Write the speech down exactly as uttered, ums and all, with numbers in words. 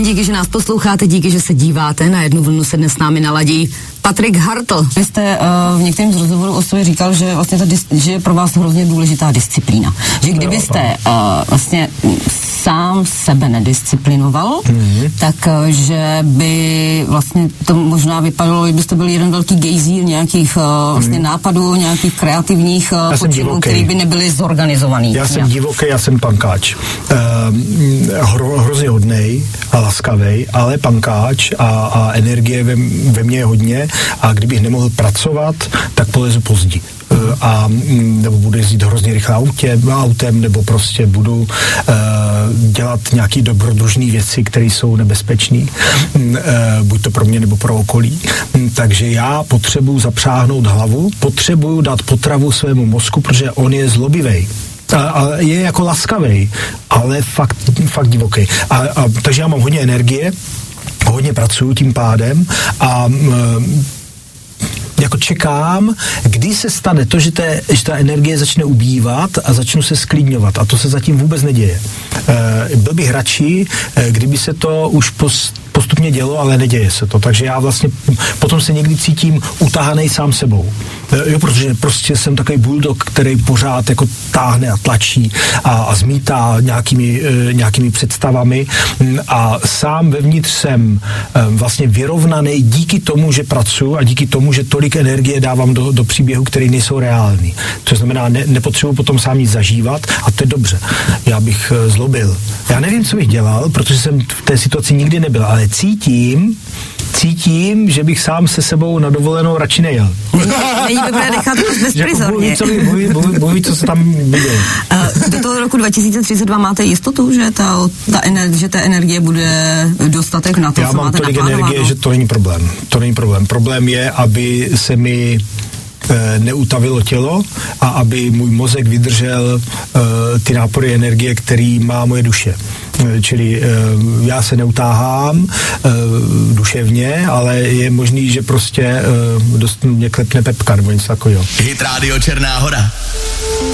Díky, že nás posloucháte, díky, že se díváte. Na Jednu vlnu se dnes s námi naladí Patrik Hartl. Vy jste uh, v některém z rozhovorů o sobě říkal, že vlastně ta dis- že je pro vás hrozně důležitá disciplína. Že kdybyste uh, vlastně sám sebe nedisciplinoval, mm-hmm. tak uh, že by vlastně to možná vypadalo, že byste byl jeden velký gejzír nějakých uh, vlastně mm. nápadů, nějakých kreativních uh, počinů, který by nebyly zorganizovaný. Já jsem divoký, já jsem pankáč. Uh, hro, hrozně hodnej a laskavej, ale pankáč a, a energie ve, ve mně je hodně a kdybych nemohl pracovat, tak polezu pozdě. A nebo budu jezdit hrozně rychle autě, autem, nebo prostě budu uh, dělat nějaký dobrodružné věci, které jsou nebezpečné, uh, buď to pro mě, nebo pro okolí. Takže já potřebuji zapřáhnout hlavu, potřebuji dát potravu svému mozku, protože on je zlobivej. A, a je jako laskavej, ale fakt, fakt divoký. A, a, takže já mám hodně energie, hodně pracuju tím pádem a uh, jako čekám, kdy se stane to, že, te, že ta energie začne ubývat a začnu se sklidňovat. A to se zatím vůbec neděje. E, byl bych radši, e, kdyby se to už post, postupně dělo, ale neděje se to. Takže já vlastně potom se někdy cítím utahanej sám sebou. E, jo, protože prostě jsem takový bulldog, který pořád jako táhne a tlačí a, a zmítá nějakými, e, nějakými představami a sám vevnitř jsem e, vlastně vyrovnaný díky tomu, že pracuji a díky tomu, že tolik energie dávám do, do příběhu, který nejsou reální. To znamená, ne, nepotřebuji potom sám nic zažívat a to je dobře. Já bych e, zlobil. Já nevím, co bych dělal, protože jsem v té situaci nikdy nebyl, ale cítím, cítím, že bych sám se sebou na dovolenou radši nejel. Není dobré nechat to bezprizorně. Co mi bojí, bojí, bojí, co se tam viděl. Do toho roku dva tisíce třicet dva máte jistotu, že ta, ta ener, že té energie bude dostatek na to, Já co mám máte tolik naplánováno? energie, že to není problém. To není problém. Problém je, aby se mi e, neutavilo tělo a aby můj mozek vydržel e, ty nápory energie, který má moje duše. E, čili e, já se neutáhám e, duševně, ale je možný, že prostě e, dost mě klepne pepka nebo něco takového. Hit Radio Černá Hora.